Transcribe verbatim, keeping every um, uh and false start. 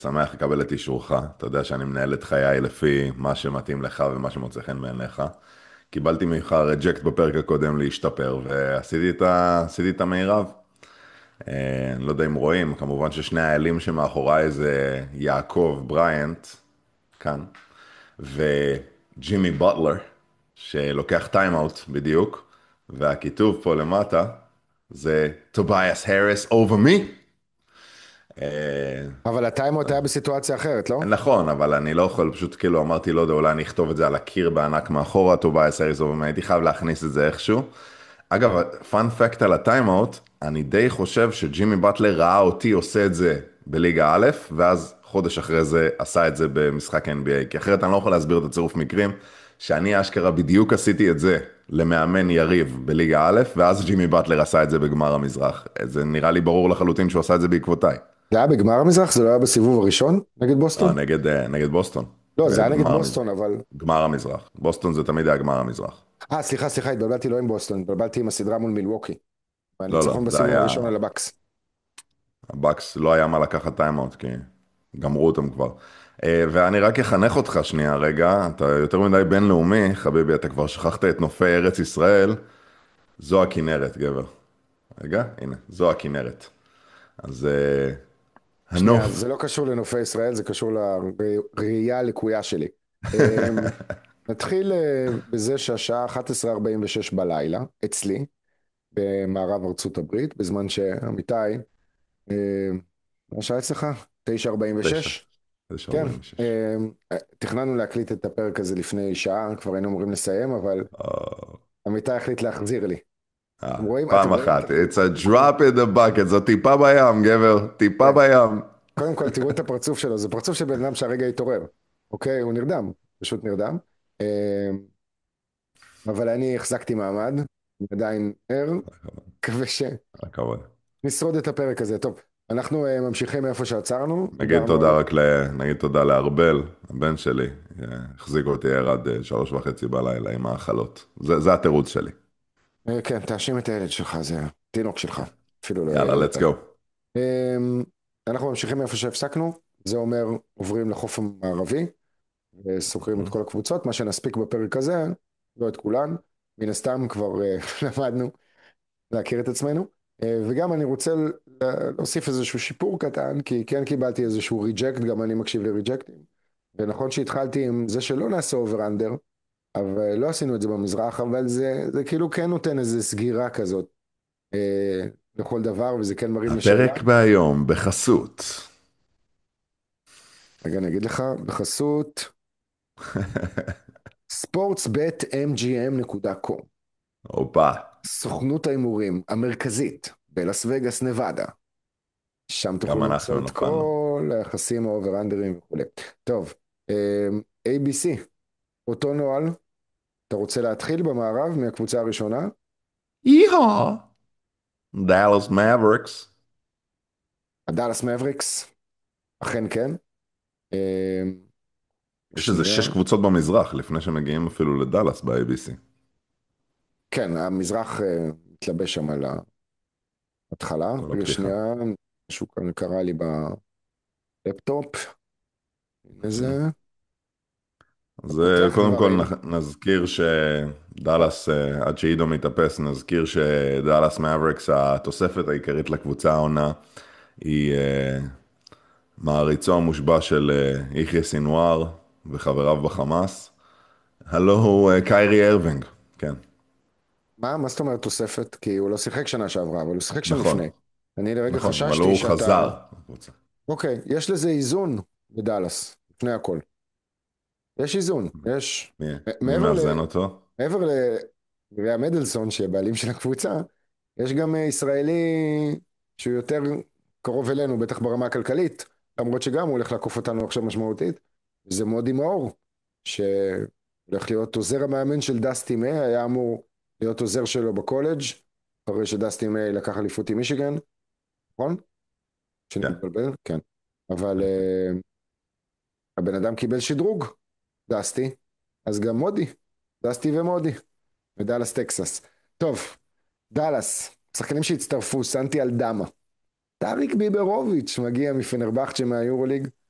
שמח לקבל את אישורך. אתה יודע שאני מנהל את חיי לפי מה שמתאים לך ומה שמוצא חן בעיניך. קיבלתי ממך רג'קט בפרק הקודם להשתפר, ועשיתי את ה... עשיתי את המירב. אה, אני לא יודע אם רואים, כמובן ששני האלים שמאחוריי זה יעקב בריינט, כאן, וג'ימי בוטלר, שלוקח טיים-אוט בדיוק, והכיתוב פה למטה זה טובייס האריס over me. אה, אבל הטיימאוט היה בסיטואציה אחרת, לא? נכון, אבל אני לא יכול, פשוט כאילו אמרתי, לא יודע, אולי אני אכתוב את זה על הקיר בענק מאחורה, טובייס האריס over me, הייתי חייב להכניס את זה איכשהו. אגב, פאנ פקט על הטיימאוט, אני די חושב שג'ימי באטלר ראה אותי עושה את זה בליגה א', ואז חודש אחרי זה עשה את זה במשחק אן בי איי, כי אחרת אני לא יכול להסביר את הצירוף מקרים, שאני אשכרה בדיוק עשיתי את זה למאמן יריב בליגה א', ואז ג'ימי באטלר עשה את זה בגמר המזרח. זה נראה לי ברור לחלוטין שהוא עשה את זה בעקבותיי. זה היה בגמר המזרח? זה לא היה בסיבוב הראשון נגד אה, בוסטון? נגד, אה, נגד בוסטון, לא, זה היה נגד בגמר המזרח. בוסטון, אבל... גמר המזרח. בוסטון זה תמיד היה גמר המזרח. אה, סליחה, סליחה, התבלבלתי לא עם בוסטון, התבלבלתי עם הסדרה מול מילווקי. לא, לא, והניצחון זה בסיבוב היה... הראשון על הבקס. הבקס לא היה מה לקחת טיימאוט, כי גמרו אותם כבר. אה, ואני רק אחנך אותך שנייה רגע, אתה יותר מדי בינלאומי, חביבי, אתה כבר שכחת את נופי ארץ ישראל, זו הכנרת, גבר. רגע, הנה, זו הכנרת. אז אה, שנייה, זה הנוף, לא קשור לנופי ישראל, זה קשור לראייה הלקויה שלי. אמ, נתחיל אה, בזה שהשעה אחת עשרה ארבעים ושש בלילה, אצלי, במערב ארצות הברית, בזמן שעמיתי, אה, מה השעה אצלך? תשע, תשע ארבעים ושש? תשע כן, ארבעים ושש. אמ, תכננו להקליט את הפרק הזה לפני שעה, כבר היינו אמורים לסיים, אבל אה, עמיתי החליט להחזיר לי. אה, אתם רואים? אתם פעם רואים? אחת, it's a drop in the bucket, זו טיפה בים, גבר, טיפה כן. בים. קודם כל, תראו את הפרצוף שלו, זה פרצוף של בן אדם שהרגע התעורר. אוקיי? הוא נרדם, פשוט נרדם. אמ, אבל אני החזקתי מעמד, אני עדיין ער, מקווה הכבוד. שנשרוד את הפרק הזה. טוב, אנחנו אה, ממשיכים מאיפה שעצרנו, נגיד דיברנו על... תודה רק ל... נגיד תודה לארבל, הבן שלי, אה, החזיק אותי ער עד אה, שלוש וחצי בלילה עם האכלות. זה, זה התירוץ שלי. אה, כן, תאשים את הילד שלך, זה התינוק שלך, אפילו לא יאללה, ילד. let's go. אמ, אנחנו ממשיכים מאיפה שהפסקנו, זה אומר עוברים לחוף המערבי, וסוקרים את כל הקבוצות, מה שנספיק בפרק הזה, לא את כולן, מן הסתם כבר אה, למדנו להכיר את עצמנו, אה, וגם אני רוצה להוסיף איזשהו שיפור קטן, כי כן קיבלתי איזשהו ריג'קט, גם אני מקשיב לריג'קטים, ונכון שהתחלתי עם זה שלא נעשה אובר אנדר, אבל לא עשינו את זה במזרח, אבל זה, זה כאילו כן נותן איזו סגירה כזאת אה, לכל דבר, וזה כן מרים לשאלה. הפרק בהיום בחסות. רגע, אני אגיד לך, בחסות ספורטס בט אם ג'י אם נקודה קום, הופה, סוכנות ההימורים המרכזית בלאס וגאס, נבדה. שם תוכלו גם למצוא אנחנו את נפלנו. כל היחסים האובר-אנדרים וכולי. טוב, אמ, איי בי סי, אותו נוהל, אתה רוצה להתחיל במערב מהקבוצה הראשונה? יהה, דאלאס מאבריקס. הדאלאס מבריקס, אכן כן. אמ, יש איזה שנייה. שש קבוצות במזרח, לפני שמגיעים אפילו לדאלאס ב-איי בי סי. כן, המזרח אה, מתלבש שם על ההתחלה. כל רגע, הפתיחה. שנייה, משהו כאן קרה לי בלפטופ. הנה אוקיי. זה. אתה אז אה, פותח קודם כבר כל איי בי. נ- נזכיר שדאלאס, אה, עד שעידו מתאפס, נזכיר שדאלאס מאבריקס, התוספת העיקרית לקבוצה העונה, היא אה, מעריצו המושבע של אה, יחיא סינואר וחבריו בחמאס. הלו הוא אה, קיירי ארווינג, כן, מה? מה זאת אומרת תוספת? כי הוא לא שיחק שנה שעברה, אבל הוא שיחק שם נכון, לפני. אני לרגע נכון, אבל חששתי הוא שאתה... חזר לקבוצה. אוקיי, יש לזה איזון בדאלאס, לפני הכל. יש איזון, יש... מי, מ- מי מעבר ל... מאזן אותו? מעבר לריה מדלסון, שבעלים של הקבוצה, יש גם אה, ישראלי שהוא יותר קרוב אלינו, בטח ברמה הכלכלית, למרות שגם הוא הולך לעקוף אותנו עכשיו משמעותית, זה מודי מאור, שהולך להיות עוזר המאמן של דסטי מיי, היה אמור להיות עוזר שלו בקולג', אחרי שדסטי מיי לקח אליפות עם מישיגן, נכון? שאני כן, מתבלבל? כן. אבל כן, כן. uh, הבן אדם קיבל שדרוג, דסטי, אז גם מודי, דסטי ומודי, מדאלאס טקסס. טוב, דאלאס, שחקנים שהצטרפו, סנטי אלדמה, טאריק ביברוביץ' מגיע מפנרבחצ'ה מהיורוליג,